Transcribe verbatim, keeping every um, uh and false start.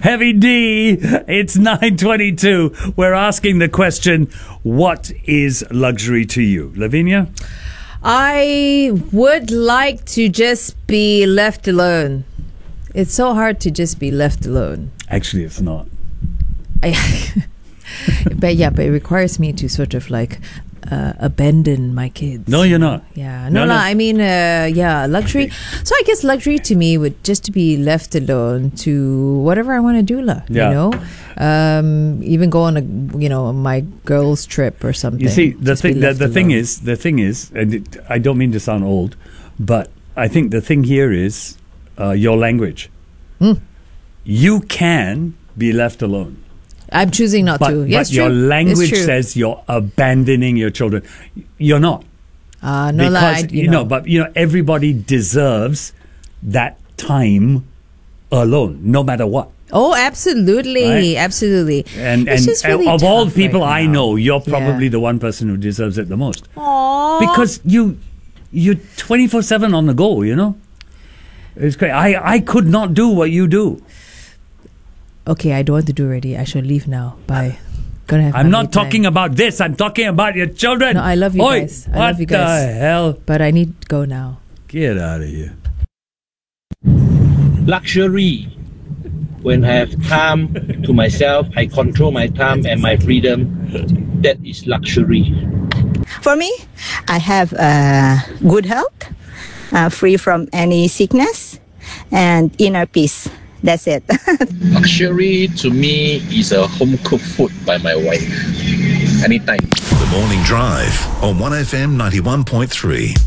Heavy D, it's nine twenty-two. We're asking the question, what is luxury to you? Lavinia? I would like to just be left alone. It's so hard to just be left alone. Actually, it's not. I, but yeah, but it requires me to sort of like uh, abandon my kids. No, you're not. Yeah, no, No, no. no. I mean, uh, yeah, luxury. So I guess luxury to me would just to be left alone to whatever I want to do, lah. Yeah. You know, um, even go on a you know my girls' trip or something. You see, the Just be thing, the, left the thing alone. is, the thing is, and it, I don't mean to sound old, but I think the thing here is uh, your language. Mm. You can be left alone. I'm choosing not But, to. but Yes, your true. language It's true. says you're abandoning your children. You're not. Uh, no, because, lah, I- you know, but, you know, everybody deserves that time alone, no matter what. Oh, absolutely, Right? absolutely. And, It's and just really of all tough people right I now. know, you're probably Yeah. the one person who deserves it the most. Aww. Because you, you're twenty-four seven on the go, you know? It's great. I, I could not do what you do. Okay, I don't want to do already. I shall leave now. Bye. Gonna have I'm my not me time. talking about this. I'm talking about your children. No, I love you Oi, guys. I what love you guys. the hell? But I need to go now. Get out of here. Luxury. When I have time to myself, I control my time and my freedom. That is luxury. For me, I have uh, good health, uh, free from any sickness, and inner peace. That's it. Luxury to me is a home cooked food by my wife. Anytime. The Morning Drive on one F M ninety-one point three.